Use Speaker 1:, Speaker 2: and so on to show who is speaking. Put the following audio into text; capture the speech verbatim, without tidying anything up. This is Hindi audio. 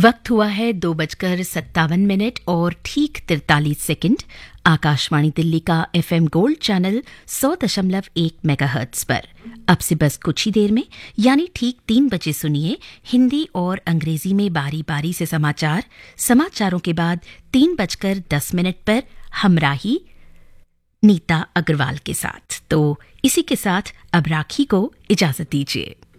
Speaker 1: वक्त हुआ है दो बजकर सत्तावन मिनट और ठीक तिरतालीस सेकंड। आकाशवाणी दिल्ली का एफएम गोल्ड चैनल सौ दशमलव एक मेगाहर्ट्ज पर अब से बस कुछ ही देर में यानी ठीक तीन बजे सुनिए हिंदी और अंग्रेजी में बारी बारी से समाचार। समाचारों के बाद तीन बजकर दस मिनट पर हमराही नीता अग्रवाल के साथ। तो इसी के साथ अब राखी को इजाजत दीजिए।